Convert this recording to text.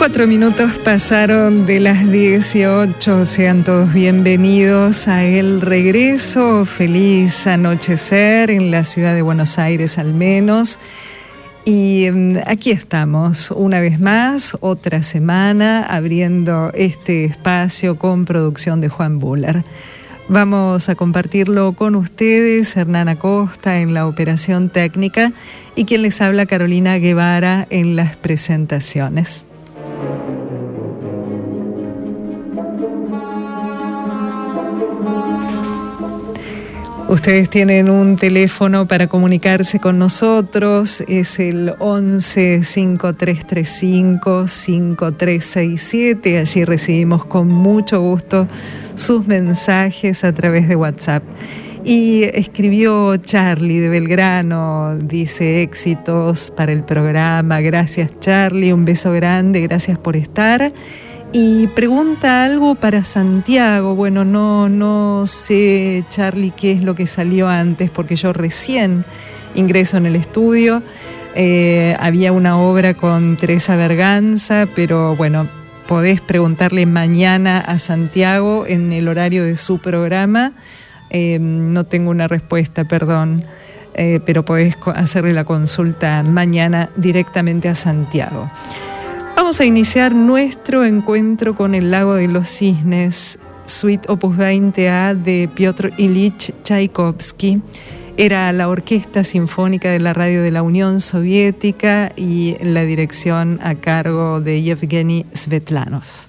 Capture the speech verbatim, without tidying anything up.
Cuatro minutos pasaron de las dieciocho, sean todos bienvenidos a El Regreso, feliz anochecer en la ciudad de Buenos Aires al menos. Y aquí estamos una vez más, otra semana, abriendo este espacio con producción de Juan Buller. Vamos a compartirlo con ustedes, Hernán Acosta en la operación técnica y quien les habla, Carolina Guevara, en las presentaciones. Ustedes tienen un teléfono para comunicarse con nosotros, es el once, cinco tres tres cinco, cinco tres seis siete. Allí recibimos con mucho gusto sus mensajes a través de WhatsApp. Y escribió Charlie de Belgrano, dice: éxitos para el programa, gracias Charlie, un beso grande, gracias por estar. Y pregunta algo para Santiago. Bueno, no, no sé, Charlie, qué es lo que salió antes, porque yo recién ingreso en el estudio. Eh, había una obra con Teresa Berganza, pero bueno, podés preguntarle mañana a Santiago en el horario de su programa. Eh, no tengo una respuesta, perdón, eh, pero podés hacerle la consulta mañana directamente a Santiago. Vamos a iniciar nuestro encuentro con El Lago de los Cisnes, Suite Opus veinte A de Piotr Ilich Tchaikovsky. Era la Orquesta Sinfónica de la Radio de la Unión Soviética y la dirección a cargo de Yevgeny Svetlanov.